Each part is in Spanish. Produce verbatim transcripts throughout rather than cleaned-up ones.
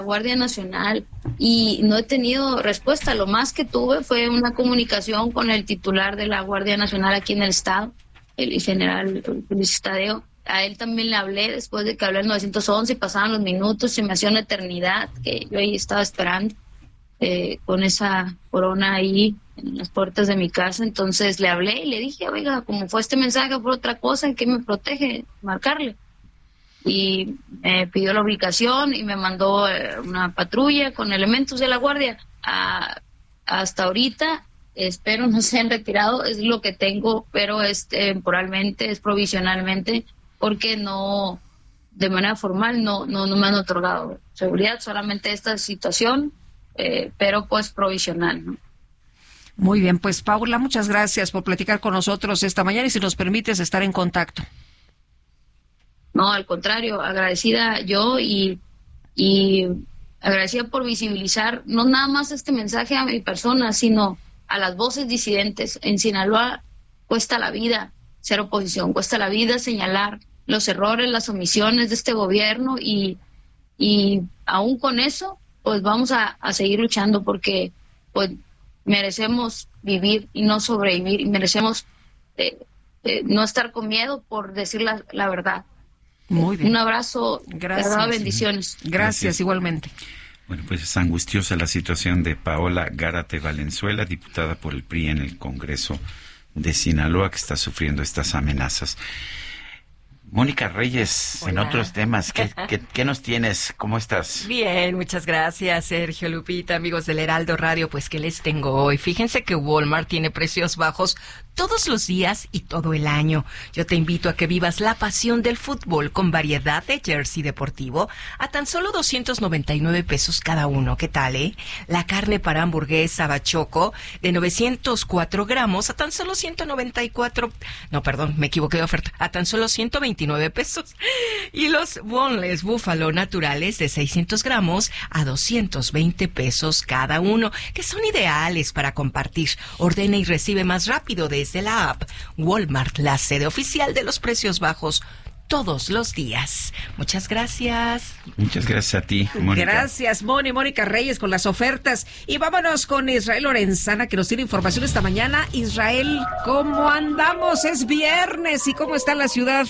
Guardia Nacional y no he tenido respuesta. Lo más que tuve fue una comunicación con el titular de la Guardia Nacional aquí en el estado, el general Luis Tadeo. A él también le hablé después de que hablé el nueve once y pasaban los minutos, se me hacía una eternidad que yo ahí estaba esperando eh, con esa corona ahí en las puertas de mi casa. Entonces le hablé y le dije, oiga, como fue este mensaje por otra cosa, ¿en qué me protege marcarle? Y me pidió la ubicación y me mandó eh, una patrulla con elementos de la guardia. A, hasta ahorita espero no se han retirado, es lo que tengo, pero es temporalmente, es provisionalmente, porque no, de manera formal no, no, no me han otorgado seguridad, solamente esta situación, eh, pero pues provisional, ¿no? Muy bien, pues Paula, muchas gracias por platicar con nosotros esta mañana y si nos permites estar en contacto. No, al contrario, agradecida yo y, y agradecida por visibilizar no nada más este mensaje a mi persona, sino a las voces disidentes. En Sinaloa cuesta la vida ser oposición, cuesta la vida señalar los errores, las omisiones de este gobierno y, y aún con eso, pues vamos a, a seguir luchando porque pues merecemos vivir y no sobrevivir y merecemos eh, eh, no estar con miedo por decir la, la verdad. Muy bien. Un abrazo, gracias. Verdad, bendiciones. Gracias, Gracias, igualmente. Bueno, pues es angustiosa la situación de Paola Gárate Valenzuela, diputada por el P R I en el Congreso de Sinaloa, que está sufriendo estas amenazas. Mónica Reyes, Hola. En otros temas, ¿qué, qué, ¿qué nos tienes? ¿Cómo estás? Bien, muchas gracias, Sergio, Lupita, amigos del Heraldo Radio. Pues, ¿qué les tengo hoy? Fíjense que Walmart tiene precios bajos todos los días y todo el año. Yo te invito a que vivas la pasión del fútbol con variedad de jersey deportivo a tan solo doscientos noventa y nueve pesos cada uno. ¿Qué tal, eh? La carne para hamburguesa bachoco de novecientos cuatro gramos a tan solo ciento noventa y cuatro... No, perdón, me equivoqué de oferta. A tan solo ciento veintinueve pesos. Y los boneless búfalo naturales de seiscientos gramos a doscientos veinte pesos cada uno, que son ideales para compartir. Ordena y recibe más rápido desde la app Walmart, la sede oficial de los precios bajos todos los días. Muchas gracias. Muchas gracias a ti, Mónica. Gracias, Moni, Mónica Reyes, con las ofertas. Y vámonos con Israel Lorenzana, que nos tiene información esta mañana. Israel, ¿cómo andamos? Es viernes. ¿Y cómo está la ciudad?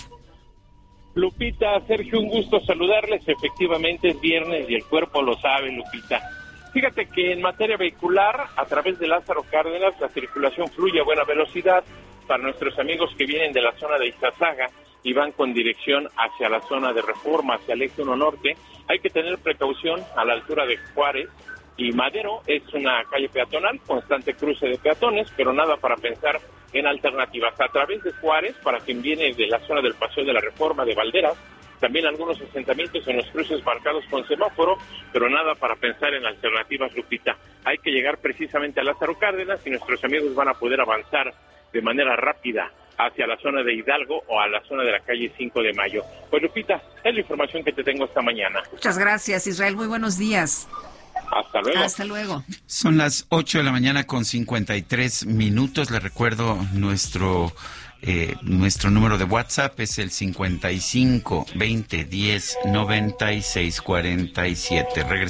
Lupita, Sergio, un gusto saludarles. Efectivamente es viernes y el cuerpo lo sabe, Lupita. Fíjate que en materia vehicular, a través de Lázaro Cárdenas, la circulación fluye a buena velocidad para nuestros amigos que vienen de la zona de Izazaga y van con dirección hacia la zona de Reforma, hacia el eje uno norte. Hay que tener precaución a la altura de Juárez y Madero. Es una calle peatonal, constante cruce de peatones, pero nada para pensar en alternativas. A través de Juárez, para quien viene de la zona del Paseo de la Reforma de Valderas, también algunos asentamientos en los cruces marcados con semáforo, pero nada para pensar en alternativas, Lupita. Hay que llegar precisamente a Lázaro Cárdenas y nuestros amigos van a poder avanzar de manera rápida hacia la zona de Hidalgo o a la zona de la calle cinco de mayo. Pues, Lupita, es la información que te tengo esta mañana. Muchas gracias, Israel. Muy buenos días. Hasta luego. Hasta luego. Son las ocho de la mañana con cincuenta y tres minutos. Les recuerdo nuestro eh, nuestro número de WhatsApp es el cincuenta y cinco veinte diez noventa y seis cuarenta y siete. Regresamos.